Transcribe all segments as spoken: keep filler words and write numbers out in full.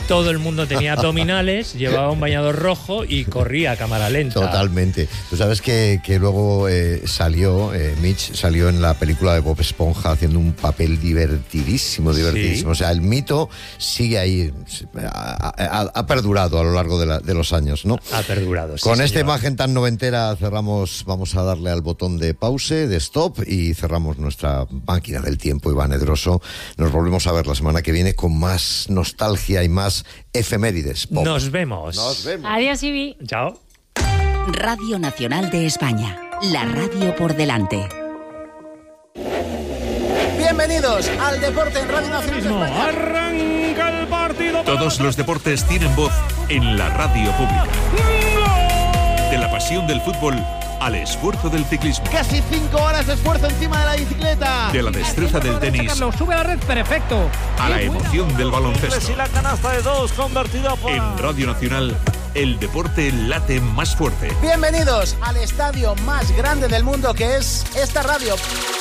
todo el mundo tenía abdominales, llevaba un bañador rojo y corría a cámara lenta. Totalmente. Tú sabes que, que luego eh, salió, eh, Mitch salió en la película de Bob Esponja haciendo un papel divertidísimo, divertidísimo. ¿Sí? O sea, el mito sigue ahí, ha, ha, ha perdurado a lo largo de, la, de los años, ¿no? Ha perdurado, sí, Con señor. esta imagen tan noventera cerramos, vamos a darle al botón de pause, de stop, y cerramos nuestra máquina del tiempo, Iván Edroso. Nos volvemos a ver la semana que viene con más nostalgia y más efemérides pop. Nos vemos. Nos vemos. Adiós, Ibi. Chao. Radio Nacional de España. La radio por delante. Bienvenidos al Deporte en Radio Nacional de España. Arranca el partido. Todos los deportes tienen voz en la radio pública. De la pasión del fútbol al esfuerzo del ciclismo. Casi cinco horas de esfuerzo encima de la bicicleta. De la destreza del tenis Carlos, sube a la red, perfecto. a la emoción del baloncesto. Y la canasta de dos convertida por... En Radio Nacional, el deporte late más fuerte. Bienvenidos al estadio más grande del mundo, que es esta radio.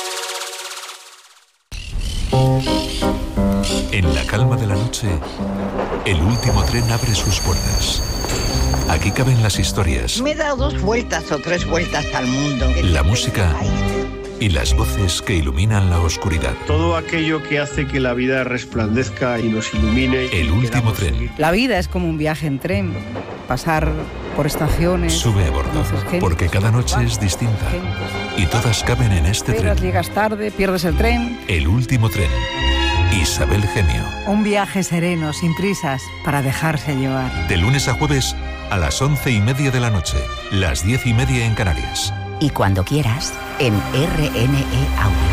En la calma de la noche, el último tren abre sus puertas. Aquí caben las historias, Me he dado dos vueltas o tres vueltas al mundo. la música y las voces que iluminan la oscuridad. Todo aquello que hace que la vida resplandezca y nos ilumine. El último tren. La vida es como un viaje en tren, pasar por estaciones. Sube a bordo, conoces gente, porque cada noche es distinta gente. y todas caben en este Esperas, tren. llegas tarde, pierdes el tren. El último tren. Isabel Gemio. Un viaje sereno, sin prisas, para dejarse llevar. De lunes a jueves a las once y media de la noche, las diez y media en Canarias. Y cuando quieras, en R N E Audio.